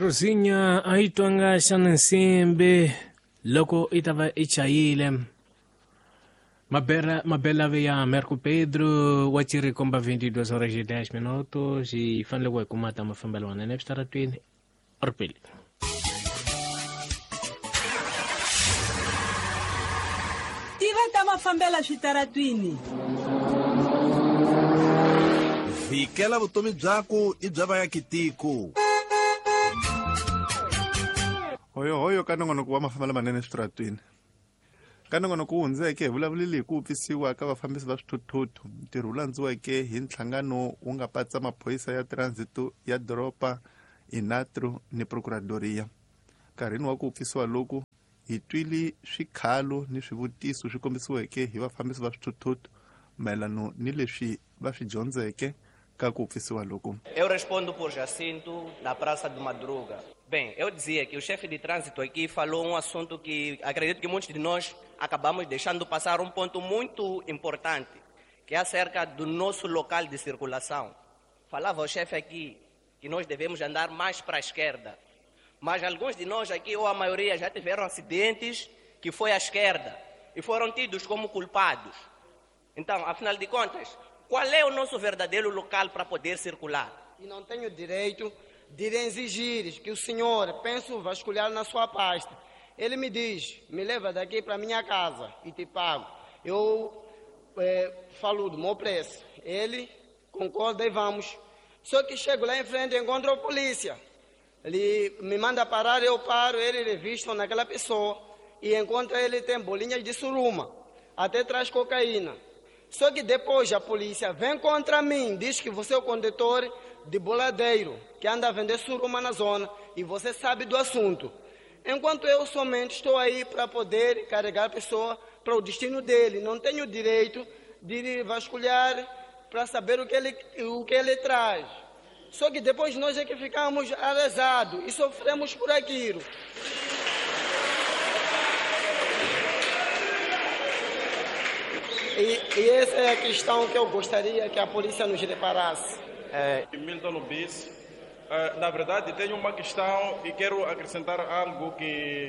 Rosinha aitwanga Shanansembe loko itava ichayile mabela veya Merco Pedro wachiri komba 22 horas e 10 minutos e fanle wa kumata mafambela wana nepstara twin orpeli tivata mafambela switaratwini vikela vutomi byako i bya vayakitiko. hoyo ka nongonoko wa mafambela manene switaratwini ka nongonoko wu hundzeke hi vulavuleli hi ku upfisiwa ka vafambisi va swithuthuthu ntirho wu landziweke hi nhlangano wu nga patsa maphoyisa ya transito ya doropa inatru ni procuradoria. Nkarhini wa ku upfisiwa loku hi twili swikhalo ni swivutiso swi kombisiweke hi vafambisi va swithuthuthu mayelano ni leswi va swi dyondzeke ka ku upfisiwa loku. Eu respondo por Jacinto, na Praça de Madruga. Bem, eu dizia que o chefe de trânsito aqui falou um assunto que acredito que muitos de nós acabamos deixando passar, um ponto muito importante, que é acerca do nosso local de circulação. Falava o chefe aqui que nós devemos andar mais para a esquerda, mas alguns de nós aqui, ou a maioria, já tiveram acidentes que foi à esquerda e foram tidos como culpados. Então, afinal de contas, qual é o nosso verdadeiro local para poder circular? E não tenho direito de exigir que o senhor pense vasculhar na sua pasta. Ele me diz, me leva daqui para minha casa e te pago. Eu falo do meu preço. Ele concorda e vamos. Só que chego lá em frente e encontro a polícia. Ele me manda parar, eu paro, ele revista naquela pessoa e encontra ele tem bolinhas de suruma, até traz cocaína. Só que depois a polícia vem contra mim, diz que você é o condutor de boladeiro, que anda a vender suruma na zona, e você sabe do assunto. Enquanto eu somente estou aí para poder carregar a pessoa para o destino dele, não tenho direito de vasculhar para saber o que ele traz. Só que depois nós é que ficamos arrasados e sofremos por aquilo. E essa é a questão que eu gostaria que a polícia nos reparasse. Milton Bis, na verdade tenho uma questão e quero acrescentar algo que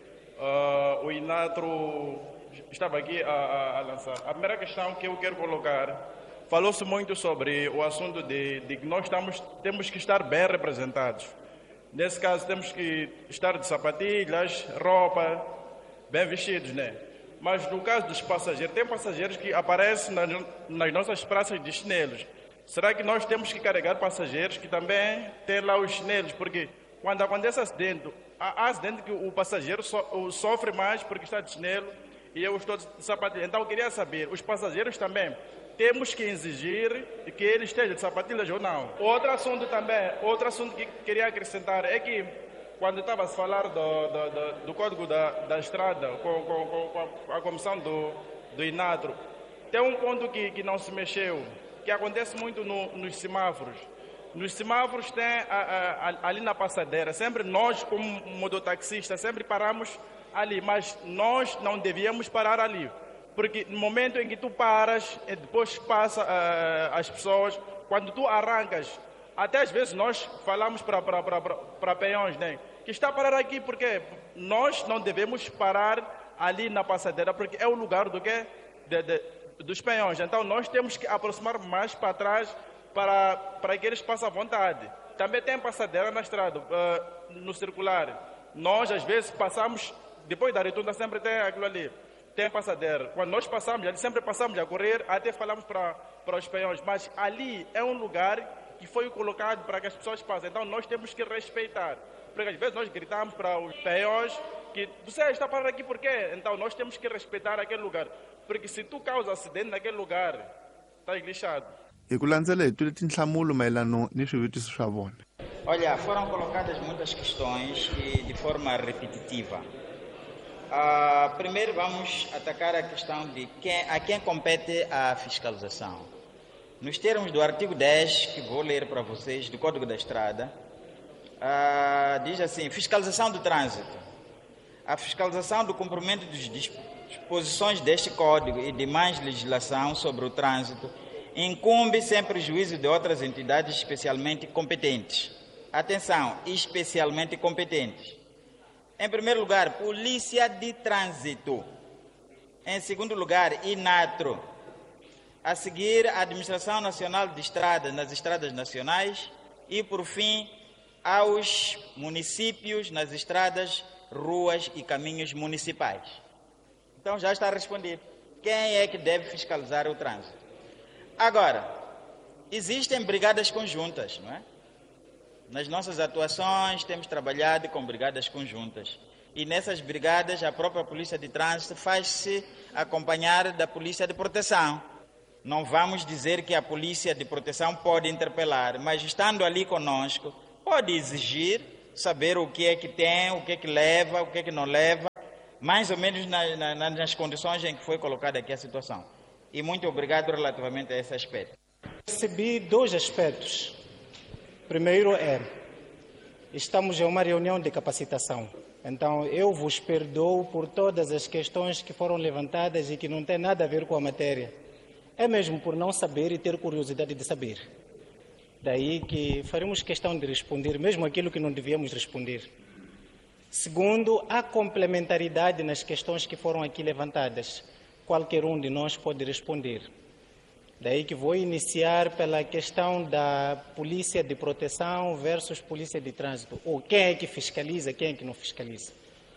o Inatro estava aqui a lançar. A primeira questão que eu quero colocar, falou-se muito sobre o assunto de que nós temos que estar bem representados. Nesse caso temos que estar de sapatilhas, roupa, bem vestidos, né? Mas no caso dos passageiros, tem passageiros que aparecem nas nossas praças de chinelos. Será que nós temos que carregar passageiros que também têm lá os chinelos? Porque quando acontece acidente, há acidente que o passageiro sofre mais porque está de chinelo e eu estou de sapatilha. Então eu queria saber, os passageiros também temos que exigir que eles estejam de sapatilhas ou não? Outro assunto que queria acrescentar é que quando estava a falar do código da estrada com a comissão do Inatro, tem um ponto que não se mexeu, que acontece muito nos semáforos. Nos semáforos tem ali na passadeira, sempre nós como mototaxistas sempre paramos ali, mas nós não devíamos parar ali, porque no momento em que tu paras, depois passa as pessoas, quando tu arrancas, até às vezes nós falamos para peões, né? Que está a parar aqui porque nós não devemos parar ali na passadeira, porque é o lugar dos peões. Então nós temos que aproximar mais para trás para que eles passem à vontade. Também tem passadeira na estrada, no circular. Nós às vezes passamos, depois da retunda sempre tem aquilo ali, tem passadeira. Quando nós passamos, ali sempre passamos a correr, até falamos para os peões, mas ali é um lugar que foi colocado para que as pessoas passem. Então nós temos que respeitar. Porque às vezes nós gritamos para os peões que você está parado aqui por quê? Então nós temos que respeitar aquele lugar. Porque se tu causa acidente naquele lugar, estás lixado. Hi ku landzela hi twile tinhlamulo mayelano ni swivutiso swa vona. Olha, foram colocadas muitas questões e de forma repetitiva. Primeiro vamos atacar a questão de a quem compete a fiscalização. Nos termos do artigo 10, que vou ler para vocês, do Código da Estrada, diz assim: fiscalização do trânsito. A fiscalização do cumprimento das disposições deste Código e demais legislação sobre o trânsito incumbe sem prejuízo de outras entidades especialmente competentes. atenção, especialmente competentes. Em primeiro lugar, Polícia de Trânsito. Em segundo lugar, INATRO. A seguir, a Administração Nacional de Estradas nas estradas nacionais. E, por fim, aos municípios nas estradas, ruas e caminhos municipais. Então já está respondido. Quem é que deve fiscalizar o trânsito? Agora, existem brigadas conjuntas, não é? Nas nossas atuações temos trabalhado com brigadas conjuntas. E nessas brigadas a própria Polícia de Trânsito faz-se acompanhar da Polícia de Proteção. Não vamos dizer que a Polícia de Proteção pode interpelar, mas estando ali conosco, pode exigir saber o que é que tem, o que é que leva, o que é que não leva, mais ou menos nas condições em que foi colocada aqui a situação. E muito obrigado relativamente a esse aspecto. Percebi dois aspectos. Primeiro estamos em uma reunião de capacitação. Então, eu vos perdoo por todas as questões que foram levantadas e que não têm nada a ver com a matéria. É mesmo por não saber e ter curiosidade de saber. Daí que faremos questão de responder, mesmo aquilo que não devíamos responder. Segundo, há complementaridade nas questões que foram aqui levantadas. Qualquer um de nós pode responder. Daí que vou iniciar pela questão da Polícia de Proteção versus Polícia de Trânsito. Ou quem é que fiscaliza, quem é que não fiscaliza.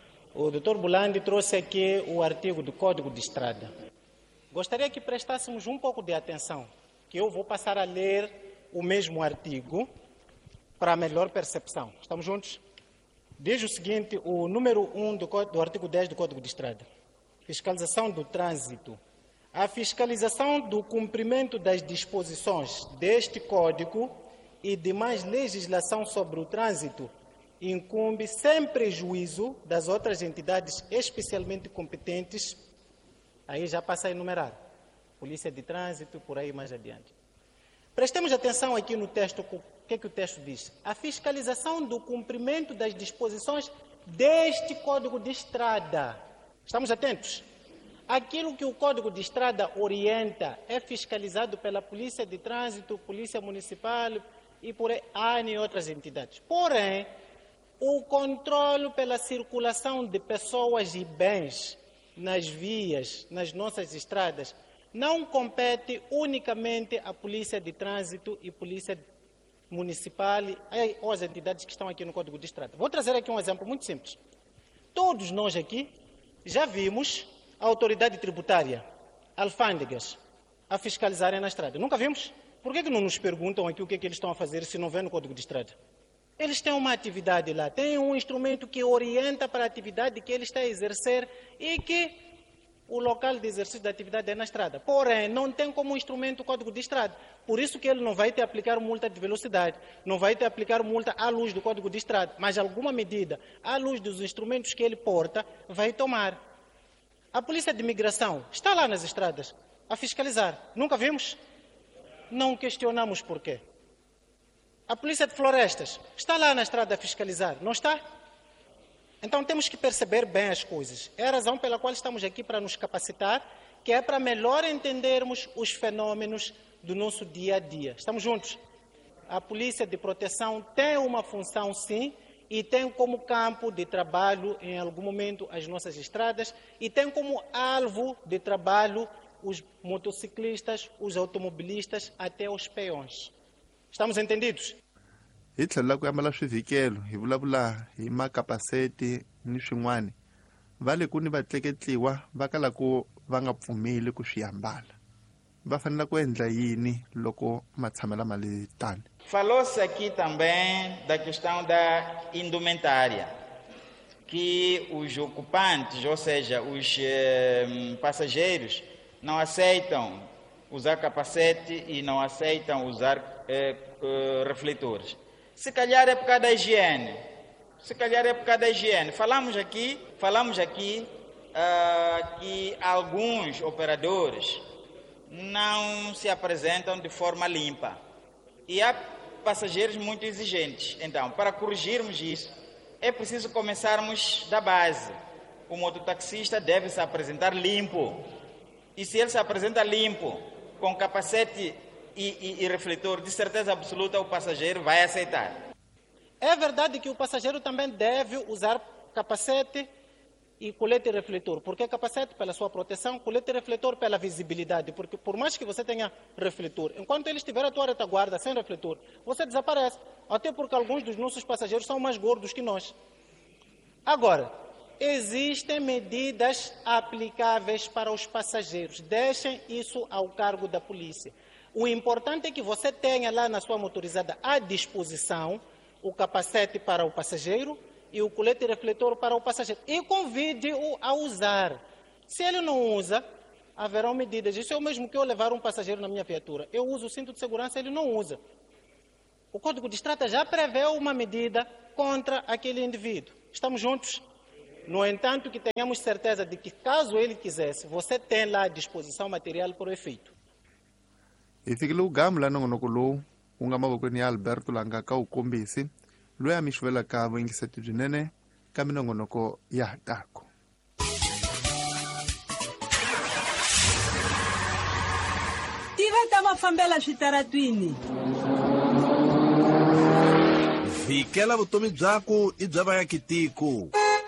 O Dr. Bulandi trouxe aqui o artigo do Código de Estrada. Gostaria que prestássemos um pouco de atenção, que eu vou passar a ler o mesmo artigo para melhor percepção. Estamos juntos? Diz o seguinte, o número 1 do artigo 10 do Código de Estrada. Fiscalização do trânsito. A fiscalização do cumprimento das disposições deste Código e demais legislação sobre o trânsito incumbe sem prejuízo das outras entidades especialmente competentes. Aí já passa a enumerar. Polícia de Trânsito, por aí mais adiante. Prestemos atenção aqui no texto, o que é que o texto diz? A fiscalização do cumprimento das disposições deste Código de Estrada. Estamos atentos? Aquilo que o Código de Estrada orienta é fiscalizado pela Polícia de Trânsito, Polícia Municipal e por aí e outras entidades. Porém, o controle pela circulação de pessoas e bens nas vias, nas nossas estradas, não compete unicamente à Polícia de Trânsito e Polícia Municipal ou às entidades que estão aqui no Código de Estrada. Vou trazer aqui um exemplo muito simples. Todos nós aqui já vimos a autoridade tributária, alfândegas, a fiscalizarem na estrada. Nunca vimos? Por que não nos perguntam aqui o que é que eles estão a fazer se não vê no Código de Estrada? Eles têm uma atividade lá, têm um instrumento que orienta para a atividade que ele está a exercer e que o local de exercício da atividade é na estrada. Porém, não tem como instrumento o Código de Estrada. Por isso que ele não vai te aplicar multa de velocidade, não vai te aplicar multa à luz do Código de Estrada, mas alguma medida, à luz dos instrumentos que ele porta, vai tomar. A Polícia de Imigração está lá nas estradas a fiscalizar. Nunca vimos? Não questionamos por quê. A Polícia de Florestas está lá na estrada a fiscalizar, não está? Então temos que perceber bem as coisas. É a razão pela qual estamos aqui para nos capacitar, que é para melhor entendermos os fenômenos do nosso dia a dia. Estamos juntos? A Polícia de Proteção tem uma função, sim, e tem como campo de trabalho, em algum momento, as nossas estradas, e tem como alvo de trabalho os motociclistas, os automobilistas, até os peões. Estamos entendidos? Hi tlhela ku ambala swivikelo hi vulavula hi makapaseti ni swin'wana va le ku ni va tleketliwa va kala ku va nga pfumeli ku swi ambala va fanele ku endla yini loko ma tshamela mali tani. Falou-se aqui também da questão da indumentária, que os ocupantes, ou seja, os passageiros, não aceitam usar capacete e não aceitam usar refletores. Se calhar é por causa da higiene. Falamos aqui que alguns operadores não se apresentam de forma limpa. E há passageiros muito exigentes. Então, para corrigirmos isso, é preciso começarmos da base. O mototaxista deve se apresentar limpo. E se ele se apresenta limpo, com capacete e refletor, de certeza absoluta o passageiro vai aceitar. É verdade que o passageiro também deve usar capacete e colete refletor. Por que capacete? Pela sua proteção, colete refletor pela visibilidade, porque por mais que você tenha refletor, enquanto ele estiver à tua retaguarda sem refletor, você desaparece, até porque alguns dos nossos passageiros são mais gordos que nós. Agora, existem medidas aplicáveis para os passageiros, deixem isso ao cargo da polícia. O importante é que você tenha lá na sua motorizada à disposição o capacete para o passageiro e o colete refletor para o passageiro. E convide-o a usar. Se ele não usa, haverão medidas. Isso é o mesmo que eu levar um passageiro na minha viatura. Eu uso o cinto de segurança, ele não usa. O Código de Estrada já prevê uma medida contra aquele indivíduo. Estamos juntos? No entanto, que tenhamos certeza de que, caso ele quisesse, você tem lá à disposição material para o efeito. E fica o gamla não nocolou, mabokweni ya Alberto Langaka ukombisi, loya mishwela kavo ingisetu jinene, kami nongonoko ya tako. Tiveta mafambela xitaratwini. vikela vutomi byako i bya vayakitiko.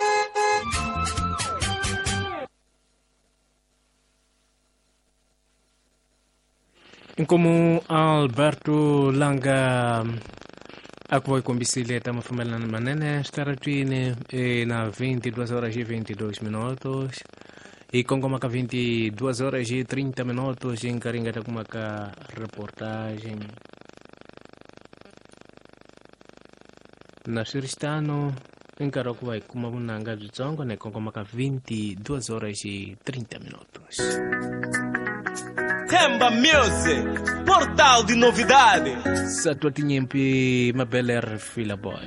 Como Alberto Langa ako vai combisile tama famela na manene staratwine na 22 horas e 22 minutos e Congo maka 22 horas e 30 minutos em Caringa tá com uma reportagem na Suristano em Caroco vai com uma bunanga de zongo né Congo maka 22 horas e 30 minutos. Temba Music, portal de novidade. Satua Tinhempi, Mabeler Fila Boy.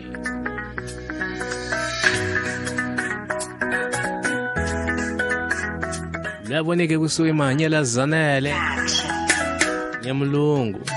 La bonega gusui manya la zanele. Nyamlungu.